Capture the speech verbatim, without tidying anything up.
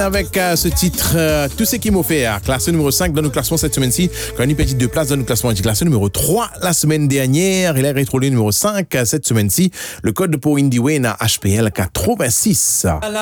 Avec euh, ce titre, euh, tout ce qui m'a fait, euh, classé numéro cinq dans nos classements cette semaine-ci, quand une petite deux places dans nos classements, il classé numéro trois la semaine dernière, il est rétrolé numéro cinq euh, cette semaine-ci, le code pour IndieWay à H P L quatre-vingt-six.